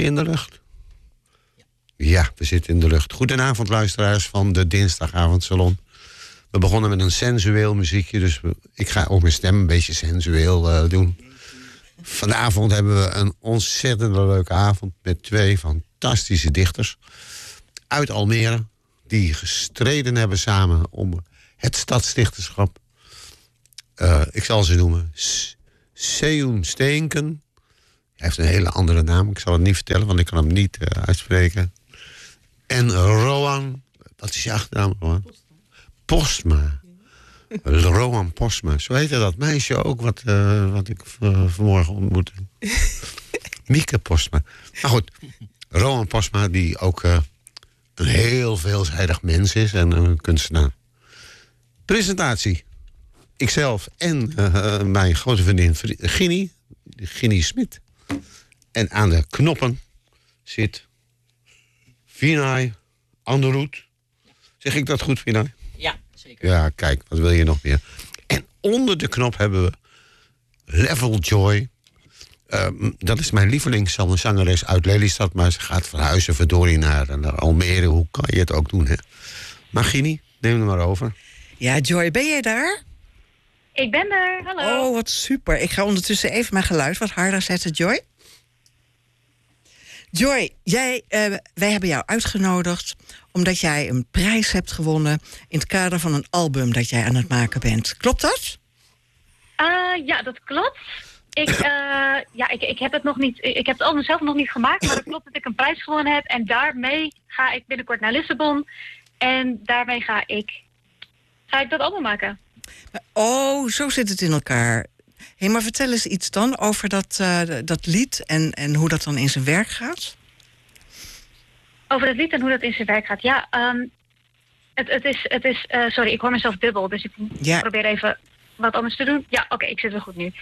we in de lucht? Ja, we zitten in de lucht. Goedenavond, luisteraars van de Dinsdagavondsalon. We begonnen met een sensueel muziekje, dus ik ga ook mijn stem een beetje sensueel doen. Vanavond hebben we een ontzettend leuke avond met 2 fantastische dichters uit Almere, die gestreden hebben samen om het stadsdichterschap. Ik zal ze noemen. Seun Steenken. Hij heeft een hele andere naam. Ik zal het niet vertellen, want ik kan hem niet uitspreken. En Roan. Wat is je achternaam, Roan? Postma. Roan Postma. Zo heette dat meisje ook wat ik vanmorgen ontmoette. Mieke Postma. Maar goed, Roan Postma, die ook een heel veelzijdig mens is en een kunstenaar. Presentatie. Ikzelf en mijn grote vriendin Ginny Smit. En aan de knoppen zit Vinay Anderoet. Zeg ik dat goed, Vinay? Ja, zeker. Ja, kijk, wat wil je nog meer? En onder de knop hebben we Level Joy. Dat is mijn lievelingszangeres uit Lelystad, maar ze gaat verhuizen verdorie naar Almere. Hoe kan je het ook doen, hè? Maar Ginny, neem het maar over. Ja, Joy, ben jij daar? Ik ben er, hallo. Oh, wat super. Ik ga ondertussen even mijn geluid wat harder zetten, Joy. Joy, wij hebben jou uitgenodigd omdat jij een prijs hebt gewonnen in het kader van een album dat jij aan het maken bent. Klopt dat? Ja, dat klopt. Ik heb het nog niet. Ik heb het album zelf nog niet gemaakt, maar het klopt dat ik een prijs gewonnen heb. En daarmee ga ik binnenkort naar Lissabon. En daarmee ga ik dat album maken. Oh, zo zit het in elkaar. Hé, maar vertel eens iets dan over dat lied en hoe dat dan in zijn werk gaat. Over het lied en hoe dat in zijn werk gaat. Ja, het is sorry, ik hoor mezelf dubbel, dus ik probeer even wat anders te doen. Ja, oké, ik zit er goed nu.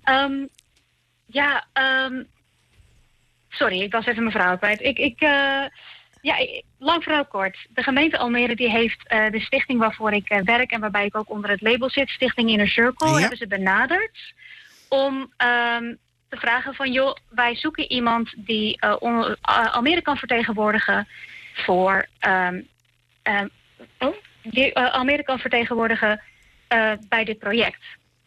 Ja? Sorry, ik was even mijn verhaal kwijt. Lang verhaal kort. De gemeente Almere die heeft de stichting waarvoor ik werk en waarbij ik ook onder het label zit, Stichting Inner Circle, hebben ze benaderd om te vragen van, joh, wij zoeken iemand die Almere kan vertegenwoordigen voor Almere kan vertegenwoordigen bij dit project.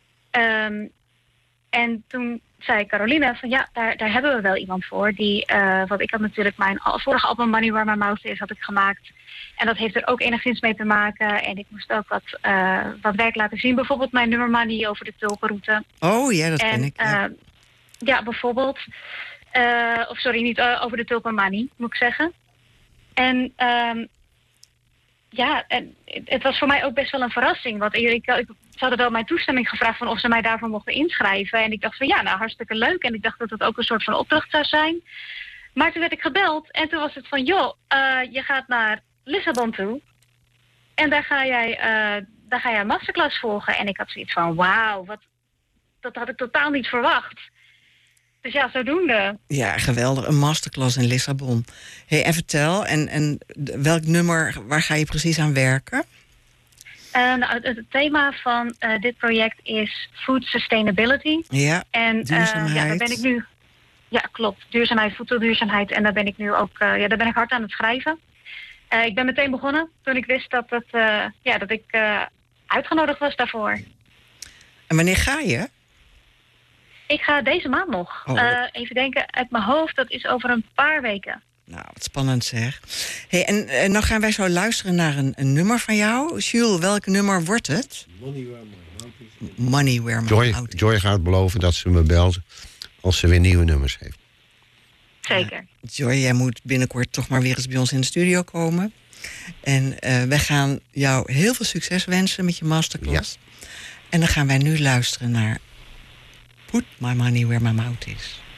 En toen zei Caroline van ja, daar hebben we wel iemand voor. Want ik had natuurlijk mijn vorige album Money Where My Mouth Is had ik gemaakt. En dat heeft er ook enigszins mee te maken. En ik moest ook wat werk laten zien. Bijvoorbeeld mijn nummer Money over de tulpenroute. Oh ja, dat ken ik. Ja, bijvoorbeeld. Niet over de tulpen Money, moet ik zeggen. En en het was voor mij ook best wel een verrassing. Want ze hadden wel mijn toestemming gevraagd van of ze mij daarvoor mochten inschrijven. En ik dacht van ja, nou hartstikke leuk. En ik dacht dat het ook een soort van opdracht zou zijn. Maar toen werd ik gebeld en toen was het van joh, je gaat naar Lissabon toe. En daar ga jij een masterclass volgen. En ik had zoiets van wauw, dat had ik totaal niet verwacht. Dus ja, zodoende. Ja, geweldig. Een masterclass in Lissabon. Hey, en vertel, en welk nummer, waar ga je precies aan werken? Het thema van dit project is Food Sustainability. Ja, en duurzaamheid. daar ben ik nu. Ja, klopt. Duurzaamheid, voedselduurzaamheid. En daar ben ik nu ook. Daar ben ik hard aan het schrijven. Ik ben meteen begonnen toen ik wist dat ik uitgenodigd was daarvoor. En wanneer ga je? Ik ga deze maand nog. Even denken, uit mijn hoofd, dat is over een paar weken. Nou, wat spannend zeg. Hey, en nou gaan wij zo luisteren naar een nummer van jou. Jules, welk nummer wordt het? Money Where My Mouth Is. Joy gaat beloven dat ze me belt als ze weer nieuwe nummers heeft. Zeker. Joy, jij moet binnenkort toch maar weer eens bij ons in de studio komen. En wij gaan jou heel veel succes wensen met je masterclass. Ja. En dan gaan wij nu luisteren naar Put My Money Where My Mouth Is.